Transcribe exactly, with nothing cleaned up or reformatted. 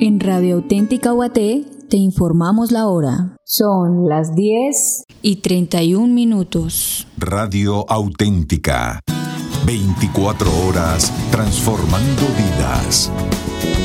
En Radio Auténtica Guaté te informamos la hora. Son las diez y treinta y un minutos. Radio Auténtica. veinticuatro horas transformando vidas.